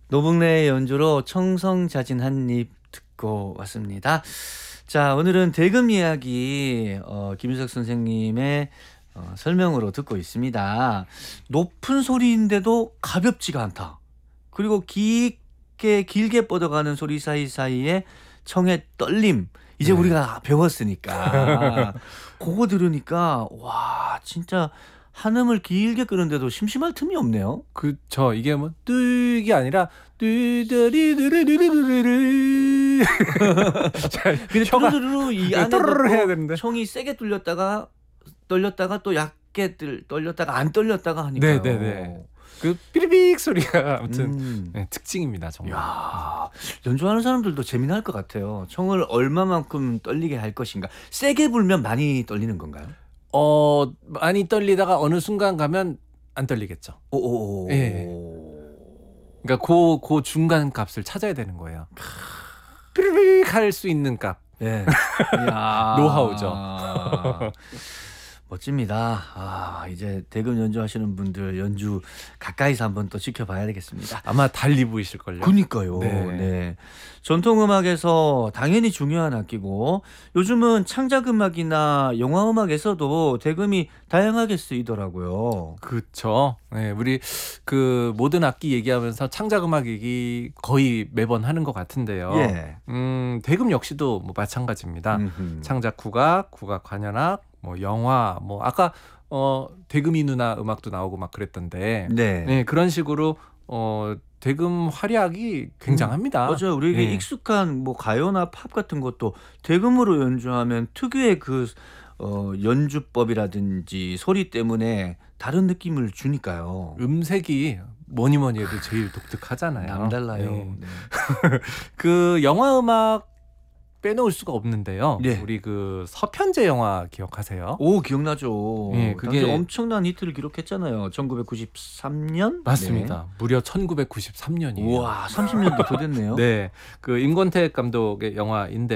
노북래의 연주로 청성자진 한입 듣고 왔습니다. 자, 오늘은 대금 이야기 김유석 선생님의 설명으로 듣고 있습니다. 높은 소리인데도 가볍지가 않다. 그리고 길게 뻗어가는 소리 사이사이에 청의 떨림. 이제 네. 우리가 배웠으니까 그거 들으니까 와 진짜 한음을 길게 끄는데도 심심할 틈이 없네요. 그쵸. 이게 뭐 뚜기 아니라 뚜드리드리드리드리드. 근데 혀가 뚜루루루 이 안에 또르르 해야 넣고 되는데. 청이 세게 떨렸다가 또 얕게 떨렸다가 안 떨렸다가 하니까요. 네네네. 그 삐리빅 소리가 아무튼 음. 특징입니다, 정말. 야, 연주하는 사람들도 재미날 것 같아요. 청을 얼마만큼 떨리게 할 것인가. 세게 불면 많이 떨리는 건가요? 많이 떨리다가 어느 순간 가면 안 떨리겠죠. 오오오. 예. 그러니까 그 중간 값을 찾아야 되는 거예요. 삐리빅 할 수 있는 값. 예. 이야. 노하우죠. 멋집니다. 이제 대금 연주하시는 분들 연주 가까이서 한번 또 지켜봐야 되겠습니다. 아마 달리 보이실걸요. 그니까요. 네. 네. 전통음악에서 당연히 중요한 악기고 요즘은 창작음악이나 영화음악에서도 대금이 다양하게 쓰이더라고요. 그렇죠. 네, 우리 그 모든 악기 얘기하면서 창작음악 얘기 거의 매번 하는 것 같은데요. 예. 대금 역시도 뭐 마찬가지입니다. 음흠. 창작 국악, 국악 관현악, 뭐 영화, 뭐 아까 대금이 누나 음악도 나오고 막 그랬던데. 네. 네, 그런 식으로 대금 활약이 굉장합니다. 맞아요. 우리에게 네. 익숙한 뭐 가요나 팝 같은 것도 대금으로 연주하면 특유의 그 연주법이라든지 소리 때문에 다른 느낌을 주니까요. 음색이 뭐니 해도 제일 독특하잖아요. 남달라요. 네. 네. 그 영화 음악 빼놓을 수가 없는데요. 네. 우리 그 서편제 영화 기억하세요? 오, 기억나죠. 예, 그게 그게 엄청난 히트를 기록했잖아요. 1993년? 맞습니다. 무려 1993년이에요. 우와, 30년도 더 됐네요. 네, 그 임권택 감독의 영화인데